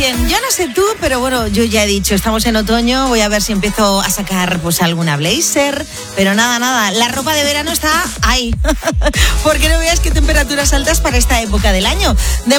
bien. Yo no sé tú, pero bueno, yo ya he dicho, estamos en otoño, voy a ver si empiezo a sacar pues alguna blazer, pero nada, la ropa de verano está ahí. Porque no veas qué temperaturas altas para esta época del año.